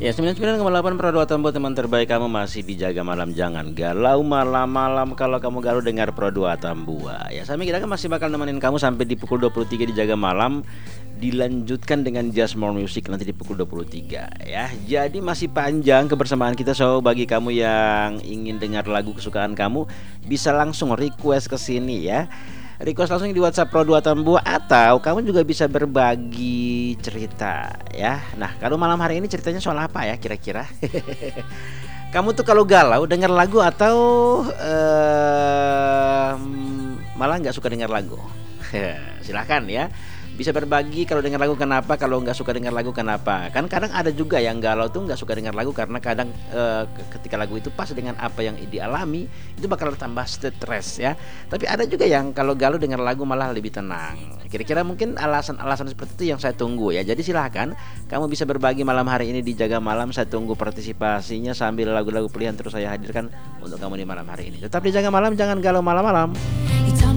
Ya, 99,8 Produa Tempo, teman terbaik kamu masih dijaga malam. Jangan galau malam-malam. Kalau kamu galau dengar Produa Tambua. Ya, kami kita kan masih bakal nemenin kamu sampai di pukul 23 dijaga malam. Dilanjutkan dengan Just More Music nanti di pukul 23 ya. Jadi masih panjang kebersamaan kita. So bagi kamu yang ingin dengar lagu kesukaan kamu, bisa langsung request ke sini ya. Request langsung di WhatsApp Pro 2 Tambua, atau kamu juga bisa berbagi cerita ya. Nah, kalau malam hari ini ceritanya soal apa ya kira-kira? Kamu tuh kalau galau dengar lagu atau malah nggak suka dengar lagu? Silahkan ya. Bisa berbagi kalau dengar lagu kenapa, kalau nggak suka dengar lagu kenapa. Kan kadang ada juga yang galau tuh nggak suka dengar lagu karena kadang ketika lagu itu pas dengan apa yang dialami itu bakal tambah stres ya. Tapi ada juga yang kalau galau dengar lagu malah lebih tenang. Kira-kira mungkin alasan-alasan seperti itu yang saya tunggu ya. Jadi silahkan kamu bisa berbagi malam hari ini di Jaga Malam. Saya tunggu partisipasinya sambil lagu-lagu pilihan terus saya hadirkan untuk kamu di malam hari ini. Tetap di Jaga Malam, jangan galau malam-malam.